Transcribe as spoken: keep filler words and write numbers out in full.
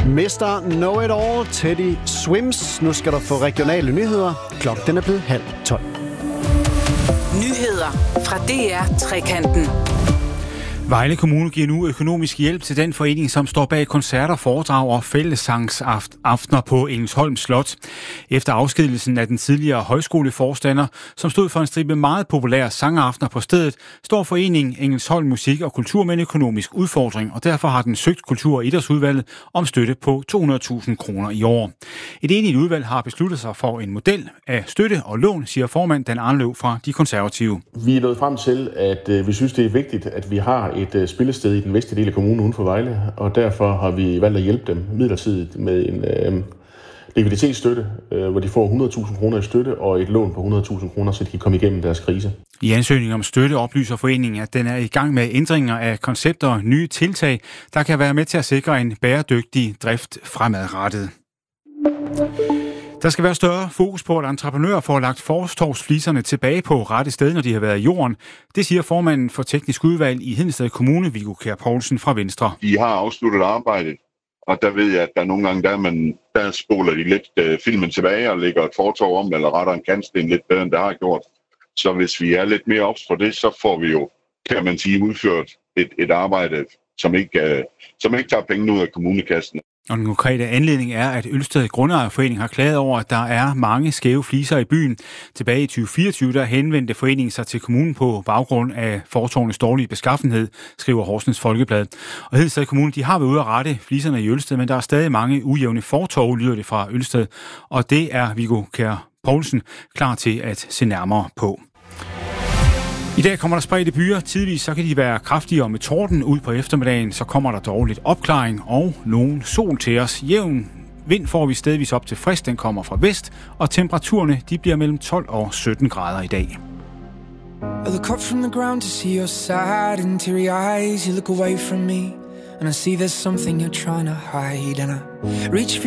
mister Know-It-All, Teddy Swims. Nu skal du få regionale nyheder. Klokken den er blevet halv tolv. Nyheder fra D R Trekanten. Vejle Kommune giver nu økonomisk hjælp til den forening, som står bag koncerter, foredrag og fællessangsaftener på Engelsholm Slot. Efter afskedigelsen af den tidligere højskoleforstander, som stod for en stribe meget populære sangaftener på stedet, står foreningen Engelsholm Musik og Kultur med en økonomisk udfordring, og derfor har den søgt Kultur- og Idrætsudvalget om støtte på to hundrede tusind kroner i år. Et enigt udvalg har besluttet sig for en model af støtte og lån, siger formand Dan Arnløv fra De Konservative. Vi er nået frem til, at øh, vi synes, det er vigtigt, at vi har et øh, spillested i den vestlige del af kommunen uden for Vejle, og derfor har vi valgt at hjælpe dem midlertidigt med en øh, likviditetsstøtte, øh, hvor de får hundrede tusind kroner i støtte og et lån på hundrede tusind kroner, så de kan komme igennem deres krise. I ansøgningen om støtte oplyser foreningen, at den er i gang med ændringer af koncepter og nye tiltag, der kan være med til at sikre en bæredygtig drift fremadrettet. Der skal være større fokus på, at entreprenører får lagt fortovsfliserne tilbage på rette sted, når de har været i jorden. Det siger formanden for teknisk udvalg i Hedensted Kommune, Viggo Kjær Poulsen fra Venstre. De har afsluttet arbejdet, og der ved jeg, at der nogle gange, der, man, der spoler de lidt uh, filmen tilbage og lægger et fortov om, eller retter en kantsten lidt bedre, end det har gjort. Så hvis vi er lidt mere ops på det, så får vi jo, kan man sige, udført et, et arbejde, som ikke, uh, som ikke tager penge ud af kommunekassen. Og den konkrete anledning er, at Ølsted Grundejerforening har klaget over, at der er mange skæve fliser i byen. Tilbage i tyve fireogtyve, der henvendte foreningen sig til kommunen på baggrund af fortovens dårlige beskaffenhed, skriver Horsens Folkeblad. Og Hedensted Kommune, de har været ude at rette fliserne i Ølsted, men der er stadig mange ujævne fortov, lyder det fra Ølsted. Og det er Viggo Kjær Poulsen klar til at se nærmere på. I dag kommer der spredte byer. Tidligvis så kan de være kraftigere med torden. Ud på eftermiddagen så kommer der dog lidt opklaring og nogen sol til os. Jævn vind får vi stedvis op til frisk. Den kommer fra vest, og temperaturerne de bliver mellem tolv og sytten grader i dag. I look up from the ground to see your sad and teary eyes. You look away from me and I see there's something you're trying to hide, and I reach for